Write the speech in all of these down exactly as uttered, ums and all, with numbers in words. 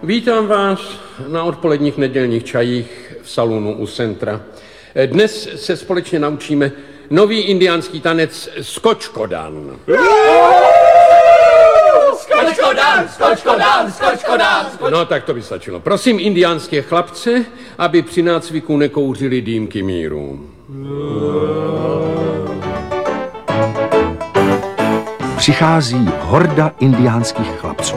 Vítám vás na odpoledních nedělních čajích v salonu u centra. Dnes se společně naučíme nový indiánský tanec skočkodan. Skočkodan, skočkodan, skočkodan. No tak to by stačilo. Prosím indiánské chlapce, aby při nácviku nekouřili dýmky míru. Přichází horda indiánských chlapců.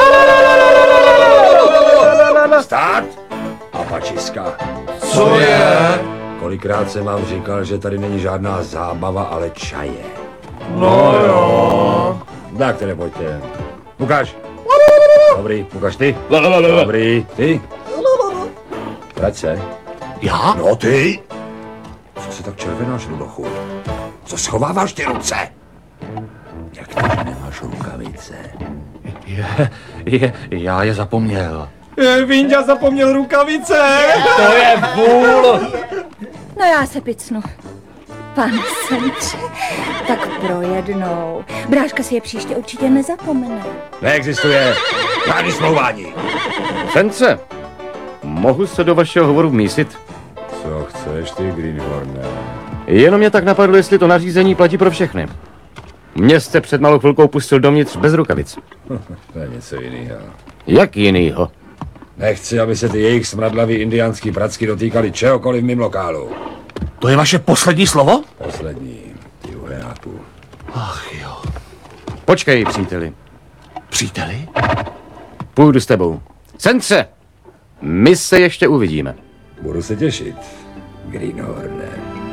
Stát! Apačiska. Co je? Kolikrát jsem vám říkal, že tady není žádná zábava, ale čaje. No jo. Tak tedy pojďte. Ukáž. Dobrý, ukáž ty. Dobrý, ty. Vrať se. Já? No ty. Co se tak červenáš, Rudochu? Co schováváš ty ruce? Jak to, že nemáš rukavice? Je, je, já je zapomněl. Vinďa zapomněl rukavice! To je vůl! No já se picnu. Pane Sence, tak pro jednou. Bráška si je příště určitě nezapomene. Neexistuje žádný smlouvání. Sence, mohu se do vašeho hovoru vmísit? Co chceš ty, Greenhorne? Jenom mě tak napadlo, jestli to nařízení platí pro všechny. Mě jste před malou chvilkou pustil dovnitř bez rukavic. To je něco jiného. Jak jinýho? Nechci, aby se ty jejich smradlavý indiánský pracky dotýkali čehokoliv v mým lokálu. To je vaše poslední slovo? Poslední, ty uhenáku. Ach jo. Počkej, příteli. Příteli? Půjdu s tebou. Sence, my se ještě uvidíme. Budu se těšit, Greenhorne.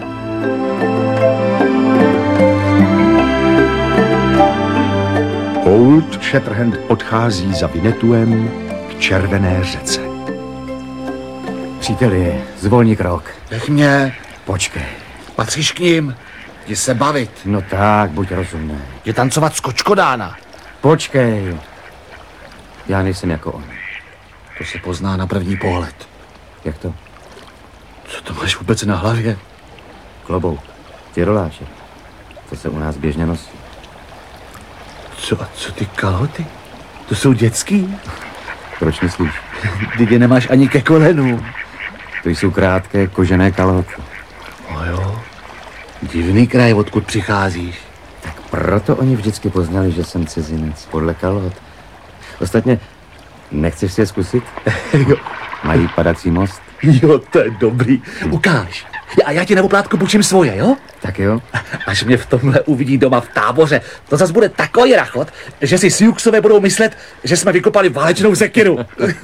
Old Shatterhand odchází za Vinetuem k červené řece. Příteli, zvolni krok. Nech mě. Počkej. Patříš k ním. Jdi se bavit. No tak, buď rozumný. Jdi tancovat skočkodána. Počkej. Já nejsem jako on. To se pozná na první pohled. Jak to? Co to máš vůbec na hlavě? Klobouk. Ty roláče. To se u nás běžně nosí. Co a co ty kalhoty? To jsou dětský? Proč myslíš? Ty je nemáš ani ke kolenu. To jsou krátké kožené kalhoty. No jo. Divný kraj, odkud přicházíš. Tak proto oni vždycky poznali, že jsem cizinec, podle kalhot. Ostatně, nechceš si je zkusit? Jo. Mají padací most? Jo, to je dobrý. Ukáž. A já ti na oplátku půjčím svoje, jo? Tak jo. Až mě v tomhle uvidí doma v táboře, to zas bude takový rachot, že si Siouxové budou myslet, že jsme vykopali válečnou sekiru.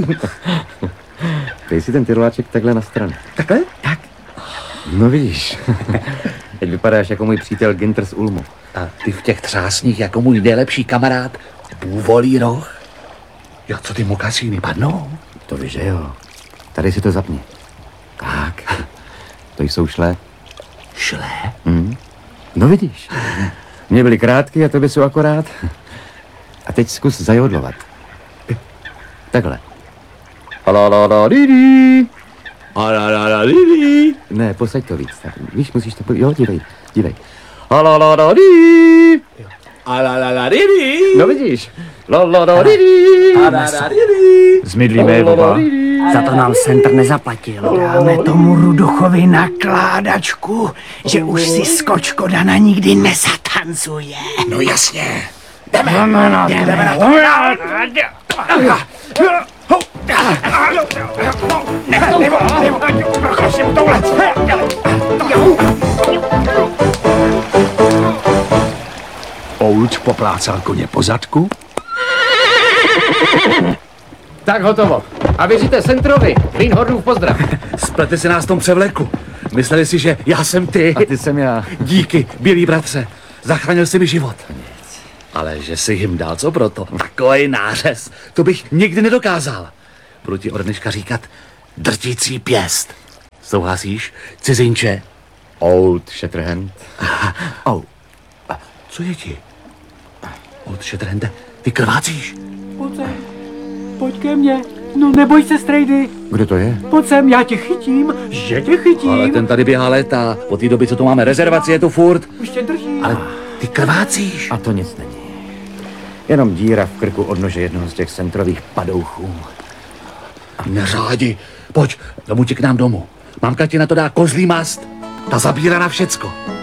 Dej si ten tyroláček takhle na stranu. Takhle? Tak. No vidíš. Teď vypadáš jako můj přítel Ginter z Ulmu. A ty v těch třásních jako můj nejlepší kamarád Bůvolí roh. Jo, co ty mokasíny padnou? To víš, že jo. Tady si to zapni. Tak. To jsou šle. Šle? Hm? No vidíš. Mě byly krátky a tobě jsou akorát. A teď zkus zajodlovat. Takhle. Alalalalidy. Alalalalidy. Ne, posaď to víc. Tak, víš, musíš to... Jo, dívej, dívej. Alalalalidy. Alalalalidy. No vidíš. Lalalalidy. Alalalalidy. Zmidlíme oba. Za to nám centr nezaplatil. Dáme tomu Rudochovi nakládačku, že už si skočkodana nikdy nezatancuje. No jasně. Jdeme, jdeme na to. Jdeme na to. Nebo, nebo, nebo, prosím, tohle. Old poplácal koně po zadku. Tak hotovo. A věříte Centrovi. Greenhornův pozdrav. Splete si nás v tom převleku. Mysleli si, že já jsem ty. A ty jsem já. Díky, bílý bratře. Zachránil jsi mi život. Ale že jsi jim dal co proto? Takovej nářez. To bych nikdy nedokázal. Budu ti od dneška říkat drtící pěst. Souhlasíš, cizinče? Old Shatterhand. Oh. A co je ti? Old Shatterhande, ty krvácíš? Pojď sem, pojď ke mně. No neboj se, strejdy. Kdo to je? Pojď sem, já tě chytím, že tě chytím. Ale ten tady běhá léta. Od té doby, co tu máme rezervaci, je tu furt. Už tě drží. Ale ty krvácíš. A to nic není. Jenom díra v krku od nože jednoho z těch centrových padouchů. Neřádi. Pojď, domů ti k nám domů. Mamka ti na to dá kozlí mast. Ta zabírá na všecko.